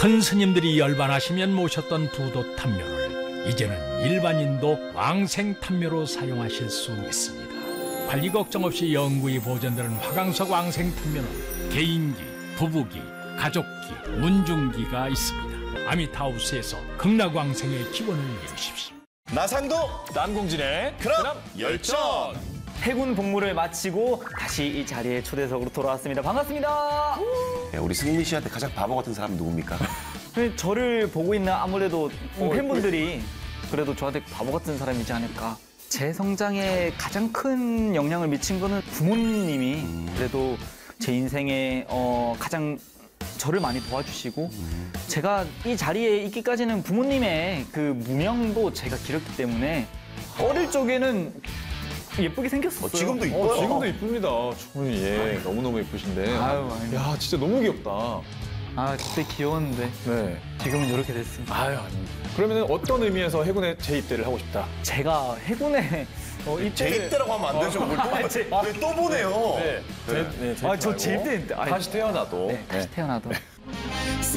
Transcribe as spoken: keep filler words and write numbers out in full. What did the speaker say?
큰 스님들이 열반하시면 모셨던 부도 탐묘를 이제는 일반인도 왕생 탐묘로 사용하실 수 있습니다. 관리 걱정 없이 영구히 보존되는 화강석 왕생 탐묘는 개인기, 부부기, 가족기, 문중기가 있습니다. 아미타우스에서 극락왕생의 기원을 이루십시오. 나상도 남궁진의 그럼 열전. 해군 복무를 마치고 다시 이 자리에 초대석으로 돌아왔습니다. 반갑습니다. 네, 우리 승민 씨한테 가장 바보 같은 사람이 누굽니까? 저를 보고 있는 아무래도 팬분들이 그래도 저한테 바보 같은 사람이지 않을까. 제 성장에 가장 큰 영향을 미친 거는 부모님이 그래도 제 인생에 어, 가장 저를 많이 도와주시고 제가 이 자리에 있기까지는 부모님의 그 무명도 제가 길었기 때문에 어릴 적에는 예쁘게 생겼어요. 어, 지금도 이뻐요. 어, 지금도 이쁩니다. 충분히 예, 너무너무 예쁘신데. 아유, 아유. 야, 진짜 너무 귀엽다. 아, 그때 귀여웠는데 네. 지금은 이렇게 됐습니다. 아유, 아닙니다. 그러면 어떤 의미에서 해군에 재입대를 하고 싶다? 제가 해군에 어, 입대를... 재입대라고 하면 안 되죠. 아, 제- 왜 또 보내요? 네. 재, 네, 재입 아, 저 말고 재입대- 아니, 다시 태어나도. 네, 다시 네. 태어나도